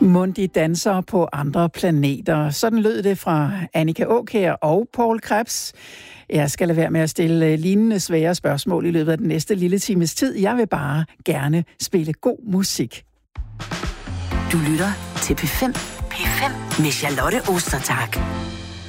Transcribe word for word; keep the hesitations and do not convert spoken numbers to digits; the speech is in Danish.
Mon de danser på andre planeter. Sådan lød det fra Annika Aakjær og Poul Krebs. Jeg skal lade være med at stille lignende svære spørgsmål i løbet af den næste lille times tid. Jeg vil bare gerne spille god musik. Du lytter til P fem. P fem med Charlotte Ostertag.